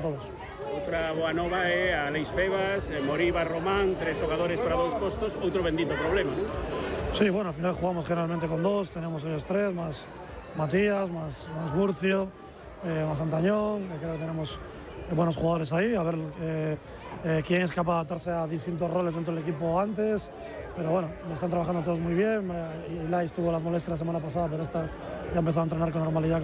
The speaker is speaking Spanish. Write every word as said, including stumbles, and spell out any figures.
todos. Outra boa nova é a Aleix Febas, Moriba, Román, tres xogadores para dous postos, outro bendito problema, ¿no? Sí, bueno, al final jugamos generalmente con dos, tenemos ellos tres, más Matías, más, más Burcio, eh, más Antañón, creo que tenemos buenos jugadores ahí, a ver eh, eh, quién es capaz de adaptarse a distintos roles dentro del equipo antes, pero bueno, están trabajando todos muy bien, Ilais tuvo las molestias la semana pasada, pero esta ya empezó a entrenar con normalidad